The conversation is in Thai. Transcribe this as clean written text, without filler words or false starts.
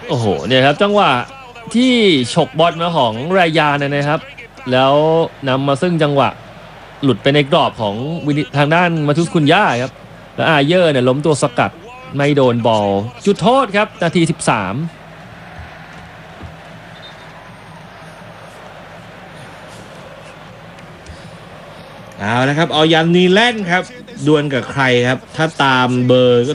โอ้โหเนี่ยครับจังหวะที่ฉกบอลมาของรายานะครับแล้วนำมาซึ่งจังหวะหลุดไปในกรอบของทางด้านมาทุสคุนย่าครับแล้วอาเยอร์เนี่ยล้มตัวสกัดไม่โดนบอลจุดโทษครับนาที13 เอาละครับออยันนีแลนด์ครับดวลกับใครครับถ้าตามเบอร์ก็